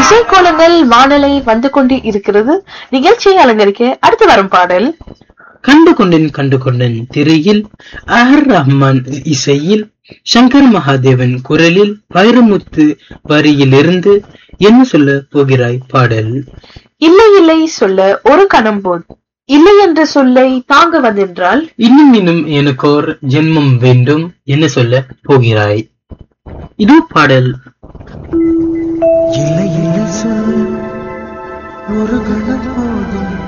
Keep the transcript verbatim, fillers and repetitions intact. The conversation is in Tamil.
இசைக்கோலங்கள் வானலை வந்து கொண்டு இருக்கிறது. நிகழ்ச்சியை அலங்கரிக்க அடுத்து வரும் பாடல் கண்டு கொண்டேன் கண்டு கொண்டேன் திரையில் ஆர் ரஹ்மான் இசையில் சங்கர் மகாதேவன் குரலில் வைரமுத்து வரியிலிருந்து என்ன சொல்ல போகிறாய் பாடல். இல்லை இல்லை சொல்ல ஒரு கணம் போல் இல்லை என்ற சொல்லை தாங்க வந்தென்றால் இன்னும் இன்னும் எனக்கோர் ஜென்மம் வேண்டும் என்ன சொல்ல போகிறாய். இது பாடல். இல்லை இல்லை சொல் ஒரு கணம் போதும்